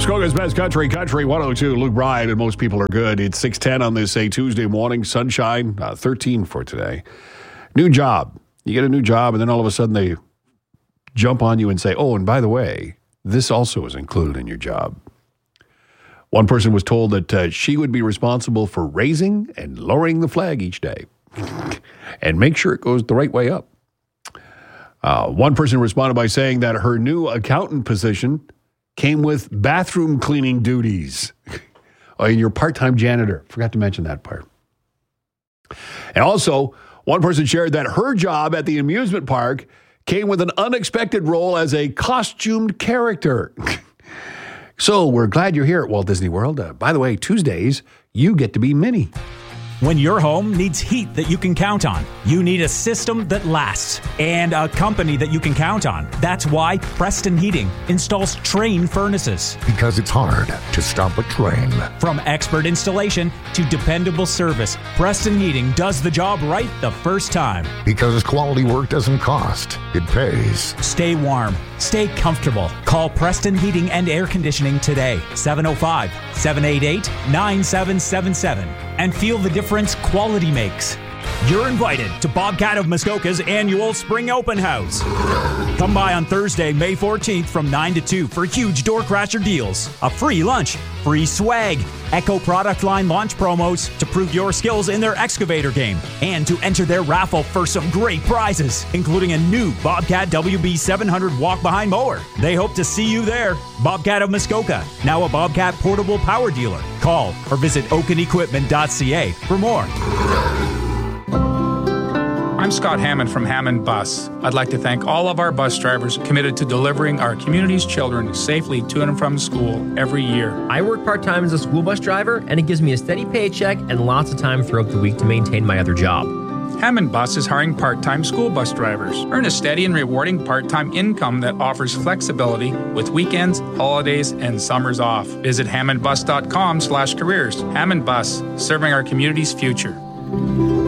Muskoka's Best Country 102. Luke Bryan and most people are good. It's 6:10 on this Tuesday morning. Sunshine, 13 for today. New job. You get a new job, and then all of a sudden they jump on you and say, oh, and by the way, this also is included in your job. One person was told that she would be responsible for raising and lowering the flag each day and make sure it goes the right way up. One person responded by saying that her new accountant position came with bathroom cleaning duties. And your part-time janitor. Forgot to mention that part. And also, one person shared that her job at the amusement park came with an unexpected role as a costumed character. So we're glad you're here at Walt Disney World. By the way, Tuesdays, you get to be Minnie. When your home needs heat that you can count on, you need a system that lasts and a company that you can count on. That's why Preston Heating installs Trane furnaces. Because it's hard to stop a train. From expert installation to dependable service, Preston Heating does the job right the first time. Because quality work doesn't cost, it pays. Stay warm. Stay comfortable. Call Preston Heating and Air Conditioning today, 705-788-9777, and feel the difference quality makes. You're invited to Bobcat of Muskoka's annual Spring Open House. Come by on Thursday, May 14th from 9 to 2 for huge door crasher deals, a free lunch, free swag, Echo product line launch promos to prove your skills in their excavator game, and to enter their raffle for some great prizes, including a new Bobcat WB 700 walk-behind mower. They hope to see you there. Bobcat of Muskoka, now a Bobcat portable power dealer. Call or visit oakenequipment.ca for more. I'm Scott Hammond from Hammond Bus. I'd like to thank all of our bus drivers committed to delivering our community's children safely to and from school every year. I work part-time as a school bus driver, and it gives me a steady paycheck and lots of time throughout the week to maintain my other job. Hammond Bus is hiring part-time school bus drivers. Earn a steady and rewarding part-time income that offers flexibility with weekends, holidays, and summers off. Visit hammondbus.com/careers. Hammond Bus, serving our community's future.